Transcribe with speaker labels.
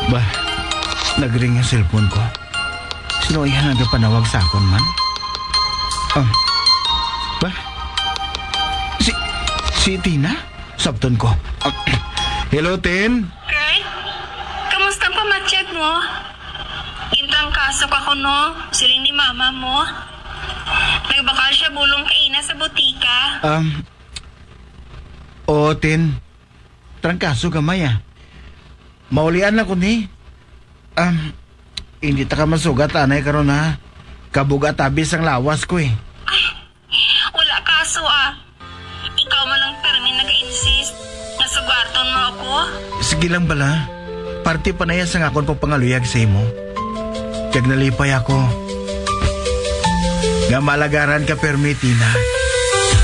Speaker 1: Bah, nagring yung cellphone ko. Sino iyan ang panawag sa akon man? Bah, si Tina? Sabton ko. Hello, Tin?
Speaker 2: Kurt, kamusta ang pamatsyag mo? Intang kasok ako, no? Siling ni mama mo. Nagbakal siya bulong kaina sa butika.
Speaker 1: Oo, Tin. Trangkaso gamay ah. Maulian na ko ni. Hindi ta ka masugat anay karon ha. Kabuga tabis ang lawas ko eh.
Speaker 2: Ay, wala kaso ah. Ikaw man lang permi nag-insist. Nasugaton mo ako.
Speaker 1: Sige lang bala. Party pa na yan sa ngakon pagpangaluyag sa imo. Kag nalipay ako. Nga malagaran ka permi, Tina.